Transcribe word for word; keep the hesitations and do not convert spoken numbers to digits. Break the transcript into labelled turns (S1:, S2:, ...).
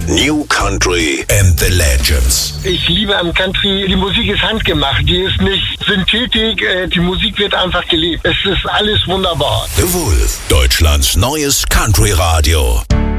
S1: New Country and the Legends.
S2: Ich liebe am Country, die Musik ist handgemacht, die ist nicht Synthetik, äh, die Musik wird einfach gelebt. Es ist alles wunderbar.
S1: The Wolf, Deutschlands neues Country-Radio.